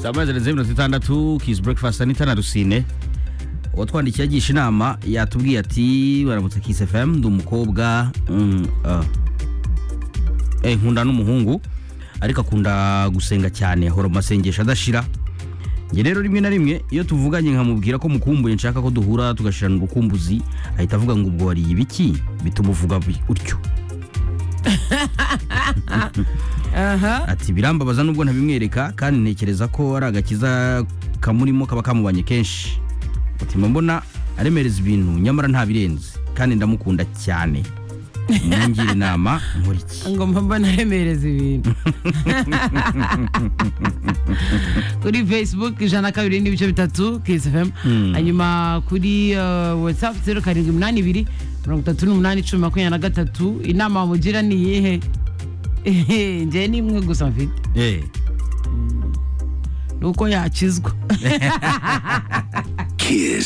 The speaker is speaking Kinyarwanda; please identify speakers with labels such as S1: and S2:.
S1: Samaze minota 6 Kiss Breakfast Anita na Rusine. Watwandikiye agisha inama yatubwiye ati baramutse Kiss FM ndi umukobwa nkunda n'umuhungu ariko akunda gusenga cyane horo masengesha adashira. Nge rero rimwe na rimwe iyo tuvuganye nkamubwira ko mukumbuye nshaka ko duhura tugashirana urukumbuzi ahita avuga ngo ubwo wari ibiki bitumuvuga utyo. Ati birambabaza nubwo ntabimwereka kandi ntekereza ko ari agakiza kamurimo kaba kamubanye kenshi. Ati mbona aremereza ibintu nyamara nta birenze kandi ndamukunda cyane. Mungira inama nkuriki.
S2: Ngo mbona aremereza ibintu. Kuri Facebook 102.3 Kiss FM. Hanyuma kuri WhatsApp 0782 38 inama mugira ni yihe? Nje ni mwe gusa mfite. Nuko yakizwa.
S3: Kiss